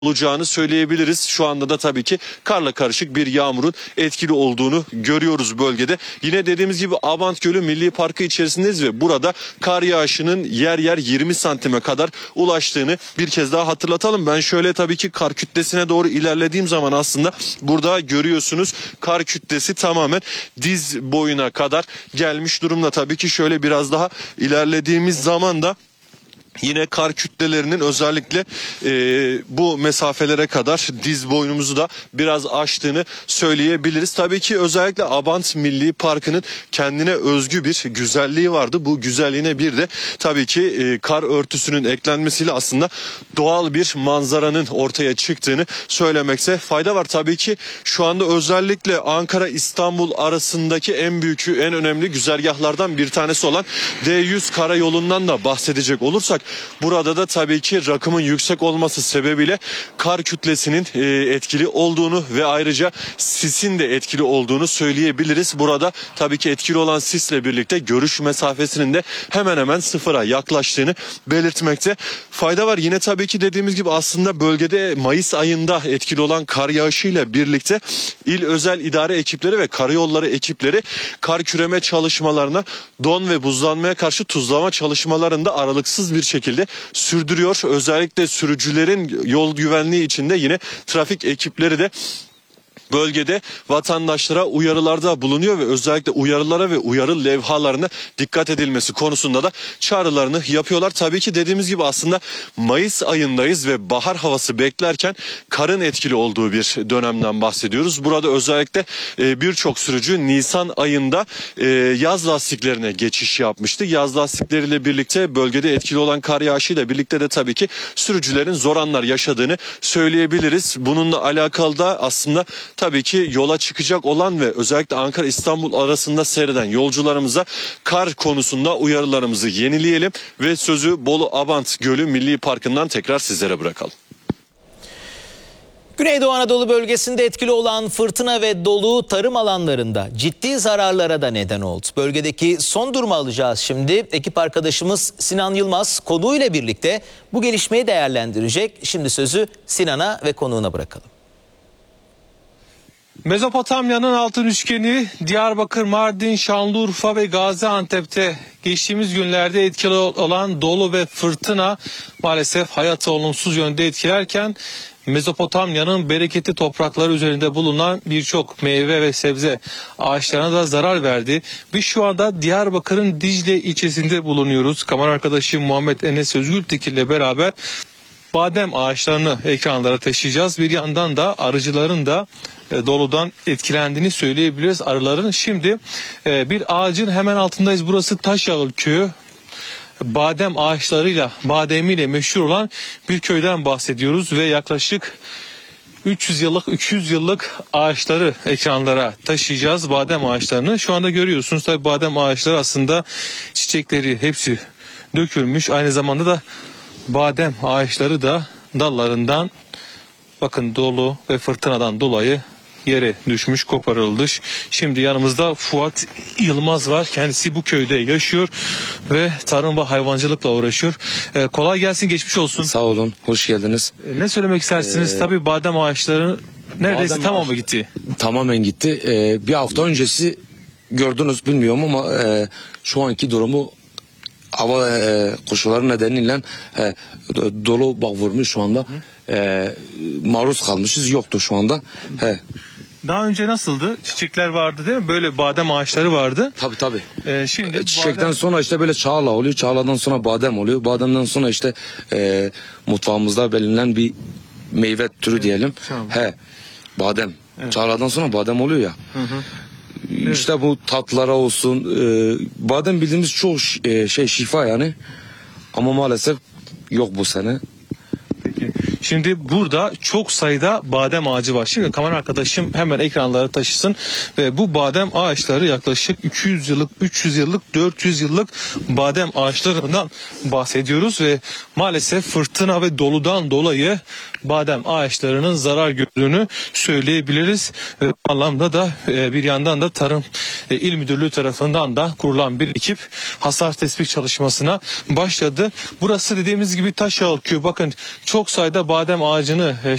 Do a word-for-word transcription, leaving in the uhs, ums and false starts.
olacağını söyleyebiliriz. Şu anda da tabii ki karla karışık bir yağmurun etkili olduğunu görüyoruz bölgede. Yine dediğimiz gibi Abant Gölü Milli Parkı içerisindeyiz ve burada kar yağışının yer yer yirmi santime kadar ulaştığını bir kez daha hatırlatalım. Ben şöyle tabii ki kar kütlesine doğru ilerlediğim zaman aslında burada görüyorsunuz kar kütlesi tamamen diz boyuna kadar gelmiş durumda. Tabii ki şöyle biraz daha ilerlediğimiz zaman da yine kar kütlelerinin özellikle e, bu mesafelere kadar diz boyumuzu da biraz aştığını söyleyebiliriz. Tabii ki özellikle Abant Milli Parkı'nın kendine özgü bir güzelliği vardı. Bu güzelliğine bir de tabii ki e, kar örtüsünün eklenmesiyle aslında doğal bir manzaranın ortaya çıktığını söylemekte fayda var. Tabii ki şu anda özellikle Ankara-İstanbul arasındaki en büyük, en önemli güzergahlardan bir tanesi olan D yüz karayolundan da bahsedecek olursak, burada da tabii ki rakımın yüksek olması sebebiyle kar kütlesinin e, etkili olduğunu ve ayrıca sisin de etkili olduğunu söyleyebiliriz. Burada tabii ki etkili olan sisle birlikte görüş mesafesinin de hemen hemen sıfıra yaklaştığını belirtmekte fayda var. Yine tabii ki dediğimiz gibi aslında bölgede Mayıs ayında etkili olan kar yağışıyla birlikte il özel idare ekipleri ve karayolları ekipleri kar küreme çalışmalarına, don ve buzlanmaya karşı tuzlama çalışmalarında aralıksız bir şekilde sürdürüyor. Özellikle sürücülerin yol güvenliği içinde yine trafik ekipleri de bölgede vatandaşlara uyarılarda bulunuyor ve özellikle uyarılara ve uyarı levhalarına dikkat edilmesi konusunda da çağrılarını yapıyorlar. Tabii ki dediğimiz gibi aslında Mayıs ayındayız ve bahar havası beklerken karın etkili olduğu bir dönemden bahsediyoruz. Burada özellikle birçok sürücü Nisan ayında yaz lastiklerine geçiş yapmıştı. Yaz lastikleriyle birlikte bölgede etkili olan kar yağışıyla birlikte de tabii ki sürücülerin zor anlar yaşadığını söyleyebiliriz. Bununla alakalı da aslında tabii ki yola çıkacak olan ve özellikle Ankara-İstanbul arasında seyreden yolcularımıza kar konusunda uyarılarımızı yenileyelim ve sözü Bolu Abant Gölü Milli Parkı'ndan tekrar sizlere bırakalım. Güneydoğu Anadolu bölgesinde etkili olan fırtına ve dolu tarım alanlarında ciddi zararlara da neden oldu. Bölgedeki son durumu alacağız şimdi. Ekip arkadaşımız Sinan Yılmaz konuyla birlikte bu gelişmeyi değerlendirecek. Şimdi sözü Sinan'a ve konuğuna bırakalım. Mezopotamya'nın altın üçgeni Diyarbakır, Mardin, Şanlıurfa ve Gaziantep'te geçtiğimiz günlerde etkili olan dolu ve fırtına maalesef hayatı olumsuz yönde etkilerken Mezopotamya'nın bereketli toprakları üzerinde bulunan birçok meyve ve sebze ağaçlarına da zarar verdi. Biz şu anda Diyarbakır'ın Dicle ilçesinde bulunuyoruz. Kamera arkadaşım Muhammed Enes Özgültekin ile beraber badem ağaçlarını ekranlara taşıyacağız. Bir yandan da arıcıların da e, doludan etkilendiğini söyleyebiliriz, arıların. Şimdi e, bir ağacın hemen altındayız. Burası Taşyağıl Köyü. Badem ağaçlarıyla, bademiyle meşhur olan bir köyden bahsediyoruz ve yaklaşık üç yüz yıllık, iki yüz yıllık ağaçları ekranlara taşıyacağız, badem ağaçlarını. Şu anda görüyorsunuz tabii badem ağaçları aslında çiçekleri hepsi dökülmüş. Aynı zamanda da badem ağaçları da dallarından bakın dolu ve fırtınadan dolayı yere düşmüş, koparıldı. Şimdi yanımızda Fuat Yılmaz var. Kendisi bu köyde yaşıyor ve tarım ve hayvancılıkla uğraşıyor. Ee, kolay gelsin, geçmiş olsun. Sağ olun, hoş geldiniz. Ee, ne söylemek istersiniz? Ee, Tabii badem ağaçları neredeyse badem tamamı gitti. Tamamen gitti. Ee, bir hafta öncesi gördünüz bilmiyorum ama e, şu anki durumu hava e, koşulları nedeniyle e, dolu bak vurmuş şu anda. E, maruz kalmışız, yoktu şu anda. He. Daha önce nasıldı? Çiçekler vardı değil mi? Böyle badem ağaçları vardı. Tabii tabii. Ee, şimdi e, çiçekten badem... sonra işte böyle çağla oluyor. Çağladan sonra badem oluyor. Bademden sonra işte e, mutfağımızda belirlenen bir meyve türü evet, diyelim. Tamam. He. Badem. Evet. Çağladan sonra badem oluyor ya. Hı hı. Evet. İşte bu tatlılara olsun. E, badem bildiğimiz çoğu e, şey şifa yani. Ama maalesef yok bu sene. Peki. Şimdi burada çok sayıda badem ağacı var. Şimdi kamera arkadaşım hemen ekranlara taşısın ve bu badem ağaçları yaklaşık iki yüz yıllık, üç yüz yıllık, dört yüz yıllık badem ağaçlarından bahsediyoruz ve maalesef fırtına ve doludan dolayı badem ağaçlarının zarar gördüğünü söyleyebiliriz. Bu anlamda da bir yandan da tarım e, İl Müdürlüğü tarafından da kurulan bir ekip hasar tespit çalışmasına başladı. Burası dediğimiz gibi Taşağıl Köyü. Bakın çok sayıda badem ağacını e,